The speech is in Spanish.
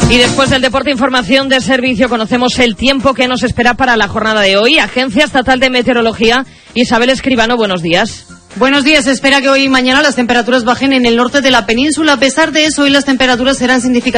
Y después del deporte, información de servicio, conocemos el tiempo que nos espera para la jornada de hoy. Agencia Estatal de Meteorología, Isabel Escribano, buenos días. Buenos días. Se espera que hoy y mañana las temperaturas bajen en el norte de la península. A pesar de eso, hoy las temperaturas serán significativas